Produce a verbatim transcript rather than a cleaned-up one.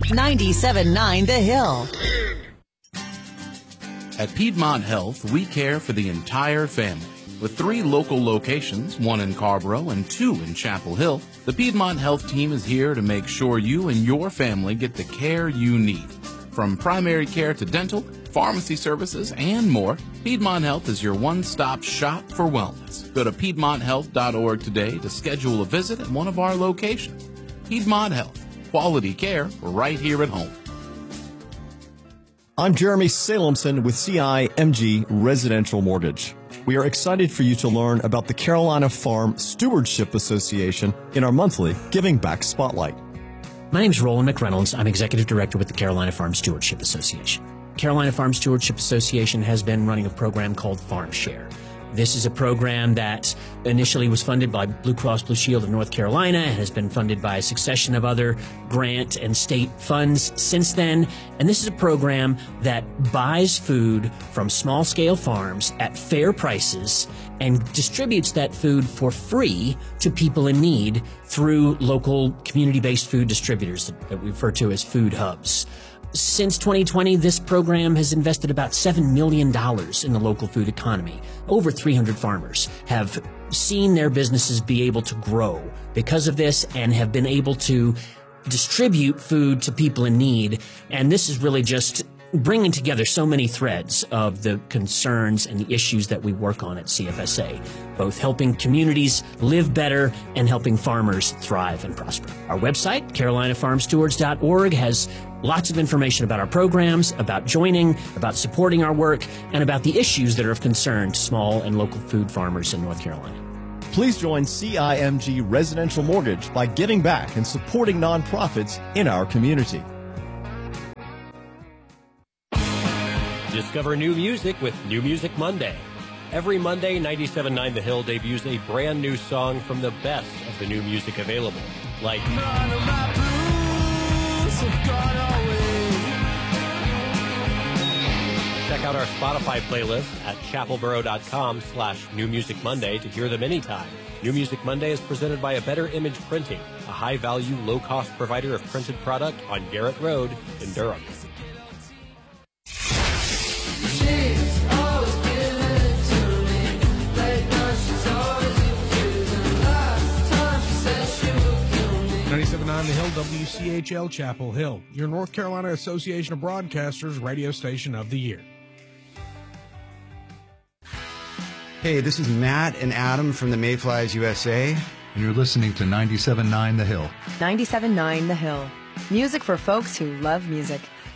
ninety-seven point nine The Hill. At Piedmont Health, we care for the entire family. With three local locations, one in Carborough and two in Chapel Hill, the Piedmont Health team is here to make sure you and your family get the care you need. From primary care to dental, pharmacy services, and more, Piedmont Health is your one-stop shop for wellness. Go to piedmont health dot org today to schedule a visit at one of our locations. Piedmont Health, quality care right here at home. I'm Jeremy Salemson with C I M G Residential Mortgage. We are excited for you to learn about the Carolina Farm Stewardship Association in our monthly Giving Back Spotlight. My name is Roland McReynolds. I'm Executive Director with the Carolina Farm Stewardship Association. Carolina Farm Stewardship Association has been running a program called Farm Share. This is a program that initially was funded by Blue Cross Blue Shield of North Carolina and has been funded by a succession of other grant and state funds since then. And this is a program that buys food from small-scale farms at fair prices and distributes that food for free to people in need through local community-based food distributors that we refer to as food hubs. Since twenty twenty, this program has invested about seven million dollars in the local food economy. Over three hundred farmers have seen their businesses be able to grow because of this and have been able to distribute food to people in need. And this is really just bringing together so many threads of the concerns and the issues that we work on at C F S A, both helping communities live better and helping farmers thrive and prosper. Our website, carolina farm stewards dot org, has lots of information about our programs, about joining, about supporting our work, and about the issues that are of concern to small and local food farmers in North Carolina. Please join C I M G Residential Mortgage by giving back and supporting nonprofits in our community. Discover new music with New Music Monday. Every Monday, ninety-seven point nine The Hill debuts a brand new song from the best of the new music available, like None of my blues have gone away. Check out our Spotify playlist at chapelboro.com slash New Music Monday to hear them anytime. New Music Monday is presented by A Better Image Printing, a high-value, low-cost provider of printed product on Garrett Road in Durham. ninety-seven point nine The Hill, W C H L Chapel Hill, your North Carolina Association of Broadcasters radio station of the year. Hey, this is Matt and Adam from the Mayflies U S A. And you're listening to ninety-seven point nine The Hill. ninety-seven point nine The Hill. Music for folks who love music.